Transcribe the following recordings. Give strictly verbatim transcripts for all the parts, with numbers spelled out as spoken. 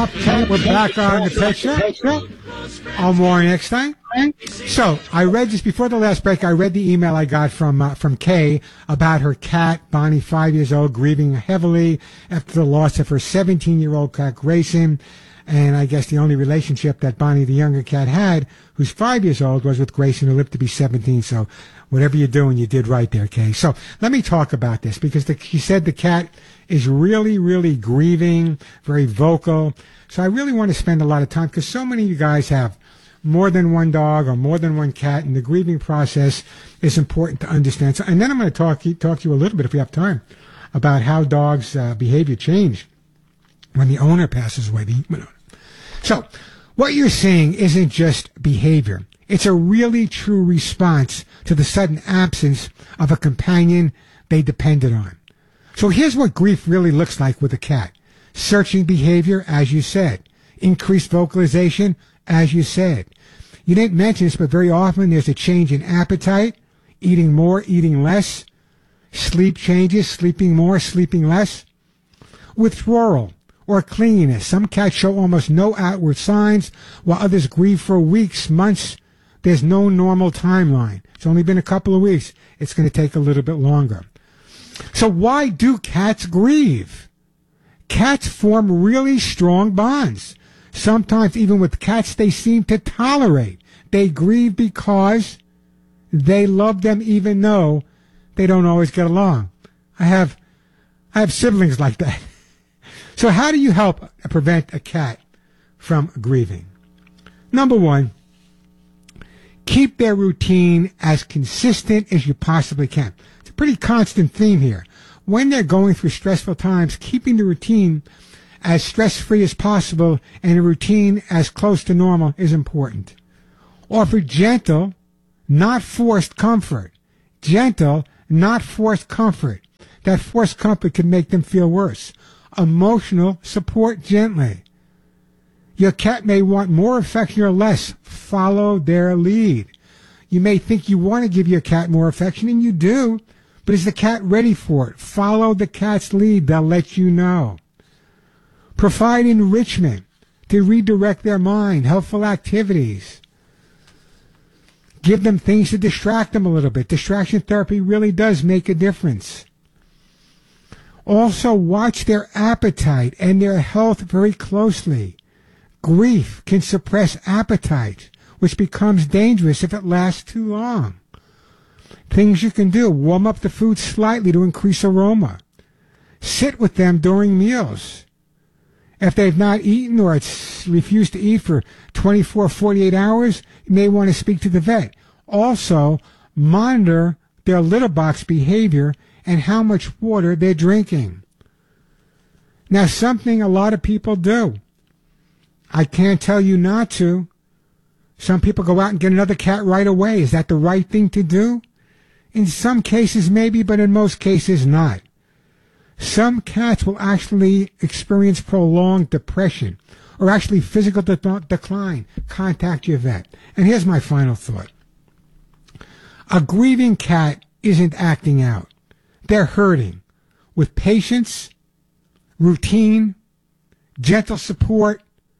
Pop Cat. We're back on the Pet Show. All morning next time. So I read just before the last break. I read the email I got from uh, from Kay about her cat Bonnie, five years old, grieving heavily after the loss of her seventeen-year-old cat Grayson. And I guess the only relationship that Bonnie, the younger cat, had, who's five years old, was with Grayson, who lived to be seventeen. So whatever you're doing, you did right there, Kay. So let me talk about this, because the, she said the cat is really, really grieving, very vocal. So I really want to spend a lot of time, because so many of you guys have more than one dog or more than one cat, and the grieving process is important to understand. So, and then I'm going to talk, talk to you a little bit, if we have time, about how dogs' uh, behavior change when the owner passes away. The, so what you're seeing isn't just behavior. It's a really true response to the sudden absence of a companion they depended on. So here's what grief really looks like with a cat. Searching behavior, as you said. Increased vocalization, as you said. You didn't mention this, but very often there's a change in appetite, eating more, eating less. Sleep changes, sleeping more, sleeping less. Withdrawal or clinginess. Some cats show almost no outward signs, while others grieve for weeks, months. There's no normal timeline. It's only been a couple of weeks. It's going to take a little bit longer. So why do cats grieve? Cats form really strong bonds. Sometimes even with cats they seem to tolerate. They grieve because they love them even though they don't always get along. I have, I have siblings like that. So how do you help prevent a cat from grieving? Number one, keep their routine as consistent as you possibly can. It's a pretty constant theme here. When they're going through stressful times, keeping the routine as stress-free as possible and a routine as close to normal is important. Offer gentle, not forced comfort. Gentle, not forced comfort. That forced comfort can make them feel worse. Emotional support gently. Your cat may want more affection or less. Follow their lead. You may think you want to give your cat more affection, and you do, but is the cat ready for it? Follow the cat's lead. They'll let you know. Provide enrichment to redirect their mind, helpful activities. Give them things to distract them a little bit. Distraction therapy really does make a difference. Also, watch their appetite and their health very closely. Grief can suppress appetite, which becomes dangerous if it lasts too long. Things you can do: warm up the food slightly to increase aroma. Sit with them during meals. If they've not eaten or it's refused to eat for twenty-four, forty-eight hours, you may want to speak to the vet. Also, monitor their litter box behavior and how much water they're drinking. Now, something a lot of people do. I can't tell you not to. Some people go out and get another cat right away. Is that the right thing to do? In some cases, maybe, but in most cases, not. Some cats will actually experience prolonged depression or actually physical de- decline. Contact your vet. And here's my final thought. A grieving cat isn't acting out. They're hurting. With patience, routine, gentle support,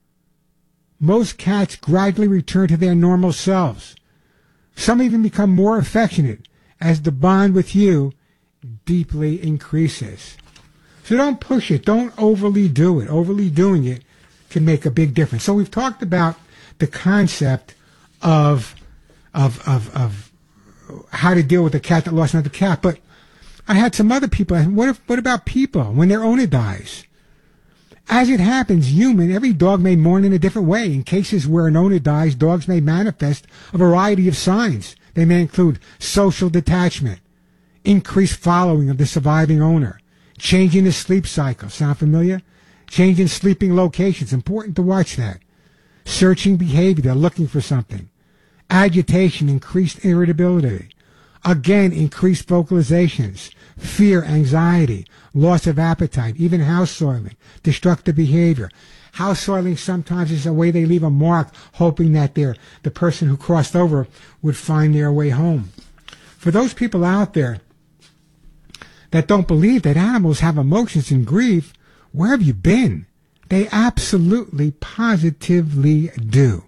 most cats gradually return to their normal selves. Some even become more affectionate as the bond with you deeply increases. So don't push it. Don't overly do it. Overly doing it can make a big difference. So we've talked about the concept of of of, of how to deal with a cat that lost another cat, but I had some other people. What if, what about people when their owner dies? As it happens, human, every dog may mourn in a different way. In cases where an owner dies, dogs may manifest a variety of signs. They may include social detachment, increased following of the surviving owner, changing the sleep cycle. Sound familiar? Changing sleeping locations. Important to watch that. Searching behavior. They're looking for something. Agitation, increased irritability. Again, increased vocalizations, fear, anxiety, loss of appetite, even house soiling, destructive behavior. House soiling sometimes is a way they leave a mark, hoping that they're, the person who crossed over would find their way home. For those people out there that don't believe that animals have emotions and grief, where have you been? They absolutely, positively do.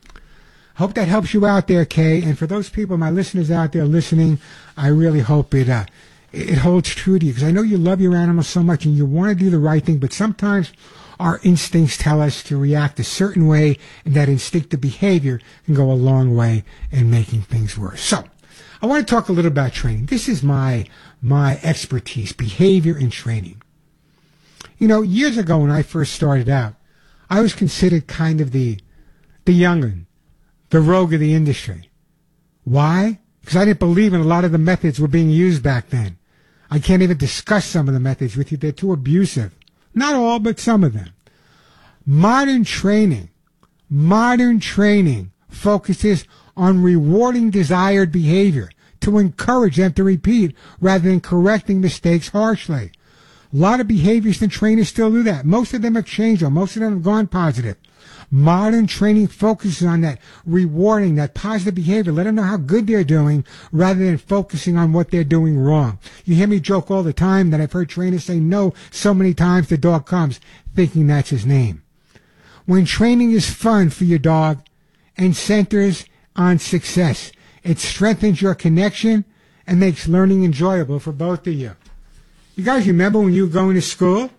Hope that helps you out there, Kay. And for those people, my listeners out there listening, I really hope it uh, it holds true to you, because I know you love your animals so much and you want to do the right thing, but sometimes our instincts tell us to react a certain way, and that instinctive behavior can go a long way in making things worse. So, I want to talk a little about training. This is my my expertise, behavior and training. You know, years ago when I first started out, I was considered kind of the the young'un, the rogue of the industry. Why? Because I didn't believe in a lot of the methods were being used back then. I can't even discuss some of the methods with you. They're too abusive. Not all, but some of them. Modern training, modern training focuses on rewarding desired behavior to encourage them to repeat rather than correcting mistakes harshly. A lot of behaviors and trainers still do that. Most of them have changed, or most of them have gone positive. Modern training focuses on that rewarding, that positive behavior. Let them know how good they're doing rather than focusing on what they're doing wrong. You hear me joke all the time that I've heard trainers say no so many times the dog comes thinking that's his name. When training is fun for your dog and centers on success, it strengthens your connection and makes learning enjoyable for both of you. You guys remember when you were going to school?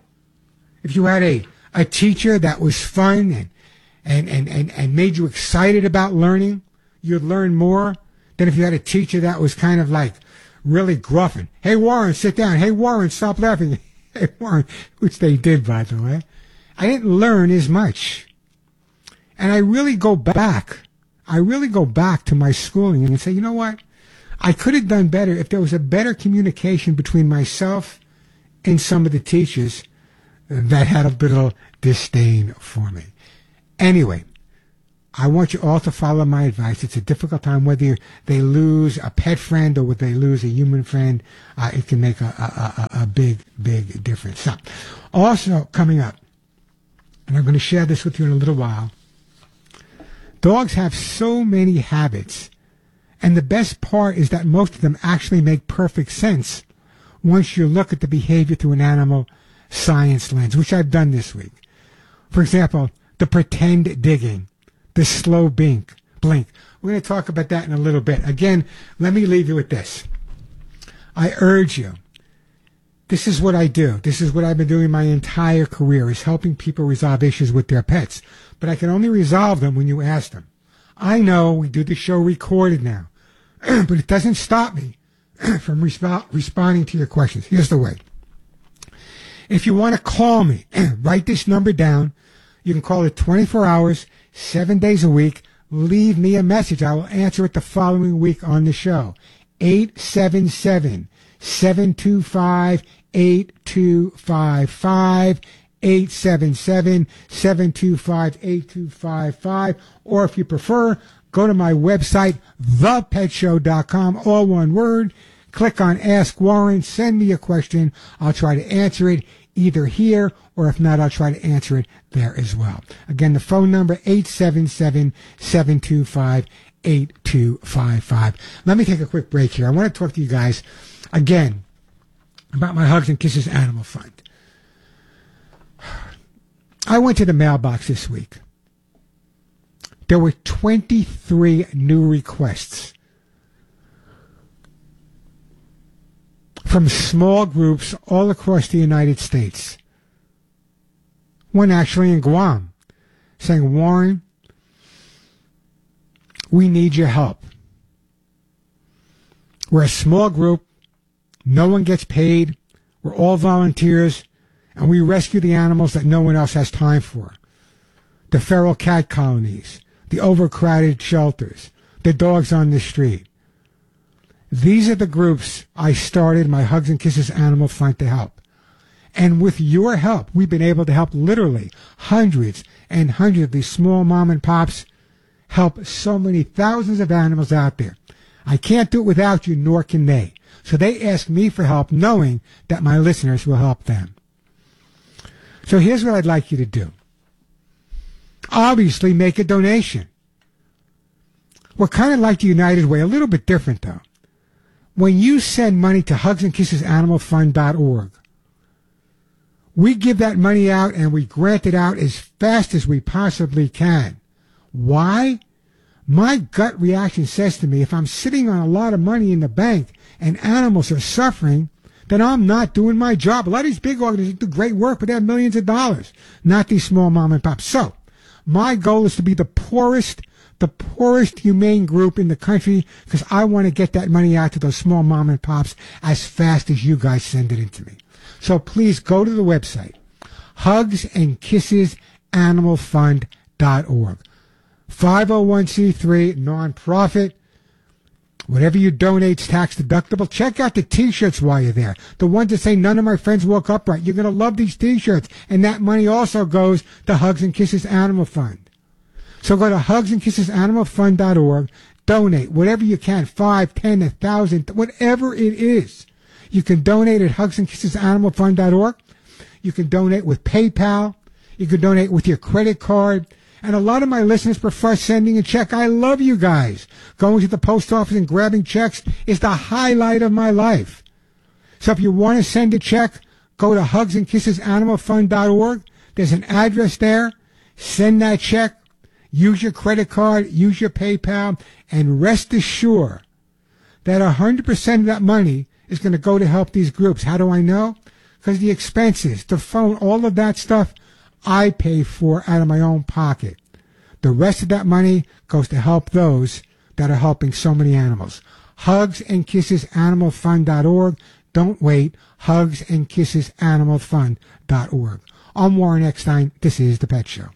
If you had a, a teacher that was fun and, and, and, and, and made you excited about learning, you'd learn more than if you had a teacher that was kind of like really gruffing. Hey, Warren, sit down. Hey, Warren, stop laughing. Hey, Warren, which they did, by the way. I didn't learn as much. And I really go back. I really go back to my schooling and say, you know what? I could have done better if there was a better communication between myself and some of the teachers that had a bit of disdain for me. Anyway, I want you all to follow my advice. It's a difficult time, whether they lose a pet friend or whether they lose a human friend. Uh, it can make a, a, a, a big, big difference. So, also coming up, and I'm going to share this with you in a little while, dogs have so many habits, and the best part is that most of them actually make perfect sense once you look at the behavior through an animal science lens, which I've done this week. For example, the pretend digging, the slow blink. blink. We're going to talk about that in a little bit. Again, let me leave you with this. I urge you, this is what I do. This is what I've been doing my entire career, is helping people resolve issues with their pets. But I can only resolve them when you ask them. I know we do the show recorded now, but it doesn't stop me from resp- responding to your questions. Here's the way. If you want to call me, write this number down. You can call it twenty-four hours, seven days a week. Leave me a message. I will answer it the following week on the show. eight seven seven, seven two five, eight two five five. eight seven seven, seven two five, eight two five five. Or if you prefer, go to my website, the pet show dot com, all one word. Click on Ask Warren. Send me a question. I'll try to answer it either here, or if not, I'll try to answer it there as well. Again, the phone number, eight seven seven, seven two five, eight two five five. Let me take a quick break here. I want to talk to you guys again about my Hugs and Kisses Animal Fund. I went to the mailbox this week. There were twenty-three new requests from small groups all across the United States. One actually in Guam, saying, Warren, we need your help. We're a small group. No one gets paid. We're all volunteers. And we rescue the animals that no one else has time for. The feral cat colonies, the overcrowded shelters, the dogs on the street. These are the groups I started my Hugs and Kisses Animal Fund to help. And with your help, we've been able to help literally hundreds and hundreds of these small mom and pops, help so many thousands of animals out there. I can't do it without you, nor can they. So they ask me for help, knowing that my listeners will help them. So here's what I'd like you to do. Obviously, make a donation. We're kind of like the United Way, a little bit different, though. When you send money to hugs and kisses animal fund dot org, we give that money out and we grant it out as fast as we possibly can. Why? My gut reaction says to me, if I'm sitting on a lot of money in the bank and animals are suffering, then I'm not doing my job. A lot of these big organizations do great work, but they have millions of dollars, not these small mom and pops. So my goal is to be the poorest, the poorest humane group in the country, because I want to get that money out to those small mom and pops as fast as you guys send it into me. So please go to the website, hugs and kisses animal fund dot org. five oh one c three, nonprofit. Whatever you donate is tax deductible. Check out the T-shirts while you're there. The ones that say, none of my friends woke up right. You're going to love these T-shirts. And that money also goes to Hugs and Kisses Animal Fund. So go to hugs and kisses animal fund dot org. Donate whatever you can, five, ten, a thousand, whatever it is. You can donate at hugs and kisses animal fund dot org. You can donate with PayPal. You can donate with your credit card. And a lot of my listeners prefer sending a check. I love you guys. Going to the post office and grabbing checks is the highlight of my life. So if you want to send a check, go to hugs and kisses animal fund dot org. There's an address there. Send that check. Use your credit card. Use your PayPal. And rest assured that one hundred percent of that money is going to go to help these groups. How do I know? Because the expenses, the phone, all of that stuff, I pay for out of my own pocket. The rest of that money goes to help those that are helping so many animals. hugs and kisses animal fund dot org. Don't wait. hugs and kisses animal fund dot org. I'm Warren Eckstein. This is The Pet Show.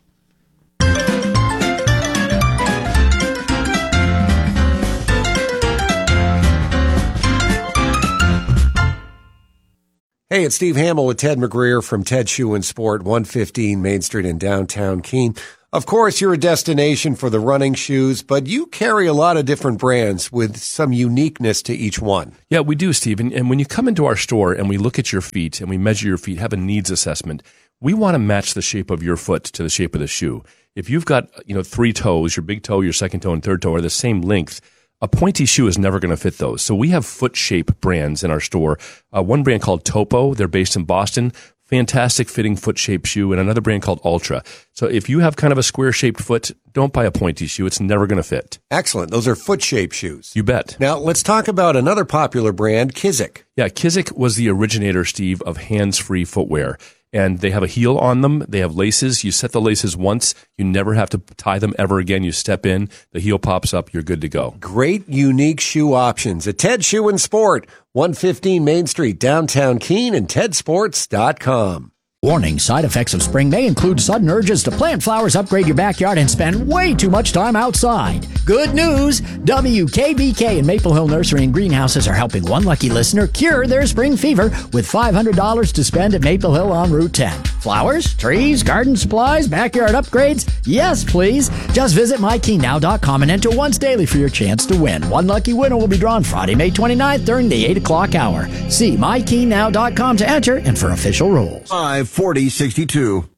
Hey, it's Steve Hamill with Ted McGreer from Ted Shoe and Sport, one fifteen Main Street in downtown Keene. Of course, you're a destination for the running shoes, but you carry a lot of different brands with some uniqueness to each one. Yeah, we do, Steve. And, and when you come into our store and we look at your feet and we measure your feet, have a needs assessment, we want to match the shape of your foot to the shape of the shoe. If you've got, you know, three toes, your big toe, your second toe, and third toe are the same length, a pointy shoe is never going to fit those. So we have foot shape brands in our store. Uh, one brand called Topo. They're based in Boston. Fantastic fitting foot shape shoe. And another brand called Ultra. So if you have kind of a square shaped foot, don't buy a pointy shoe. It's never going to fit. Excellent. Those are foot shape shoes. You bet. Now let's talk about another popular brand, Kizik. Yeah, Kizik was the originator, Steve, of hands-free footwear. And they have a heel on them. They have laces. You set the laces once. You never have to tie them ever again. You step in, the heel pops up, you're good to go. Great, unique shoe options at Ted Shoe and Sport, one fifteen Main Street, downtown Keene, and ted sports dot com. Warning, side effects of spring may include sudden urges to plant flowers, upgrade your backyard, and spend way too much time outside. Good news! W K B K and Maple Hill Nursery and Greenhouses are helping one lucky listener cure their spring fever with five hundred dollars to spend at Maple Hill on Route ten. Flowers, trees, garden supplies, backyard upgrades? Yes, please. Just visit my keen now dot com and enter once daily for your chance to win. One lucky winner will be drawn Friday, May twenty-ninth during the eight o'clock hour. See my keen now dot com to enter and for official rules. five forty sixty-two.